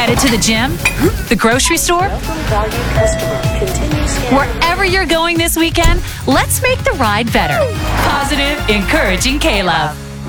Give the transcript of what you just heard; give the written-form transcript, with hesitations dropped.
Headed to the gym? The grocery store? Wherever you're going this weekend, let's make the ride better. Positive, encouraging K-Love.